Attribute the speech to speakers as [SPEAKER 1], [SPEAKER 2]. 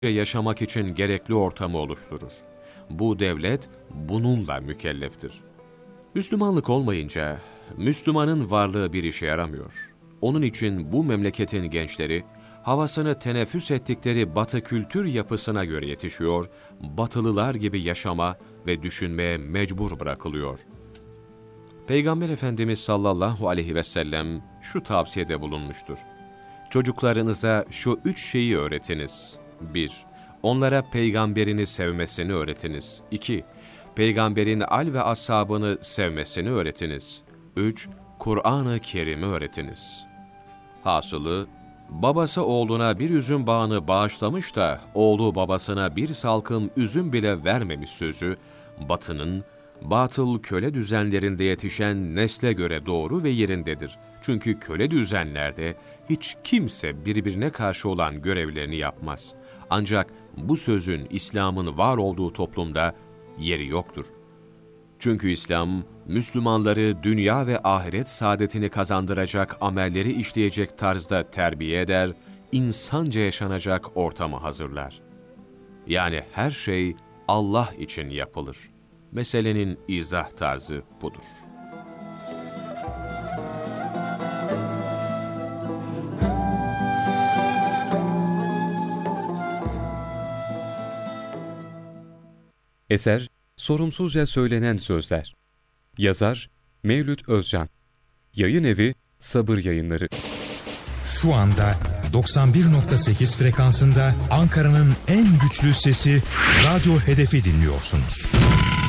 [SPEAKER 1] yaşamak için gerekli ortamı oluşturur. Bu devlet bununla mükelleftir. Müslümanlık olmayınca Müslümanın varlığı bir işe yaramıyor. Onun için bu memleketin gençleri havasını teneffüs ettikleri Batı kültür yapısına göre yetişiyor, Batılılar gibi yaşama ve düşünmeye mecbur bırakılıyor. Peygamber Efendimiz sallallahu aleyhi ve sellem şu tavsiyede bulunmuştur. Çocuklarınıza şu 3 şeyi öğretiniz. 1. Onlara peygamberini sevmesini öğretiniz. 2. Peygamberin al ve ashabını sevmesini öğretiniz. 3. Kur'an-ı Kerim'i öğretiniz. Hasılı, babası oğluna bir üzüm bağını bağışlamış da oğlu babasına bir salkım üzüm bile vermemiş sözü, Batı'nın batıl köle düzenlerinde yetişen nesle göre doğru ve yerindedir. Çünkü köle düzenlerde hiç kimse birbirine karşı olan görevlerini yapmaz. Ancak bu sözün İslam'ın var olduğu toplumda yeri yoktur. Çünkü İslam, Müslümanları dünya ve ahiret saadetini kazandıracak amelleri işleyecek tarzda terbiye eder, insanca yaşanacak ortamı hazırlar. Yani her şey Allah için yapılır. Meselenin izah tarzı budur.
[SPEAKER 2] Eser, Sorumsuzca Söylenen Sözler. Yazar, Mevlüt Özcan. Yayın evi, Sabır Yayınları.
[SPEAKER 3] Şu anda 91.8 frekansında Ankara'nın en güçlü sesi Radyo Hedef'i dinliyorsunuz.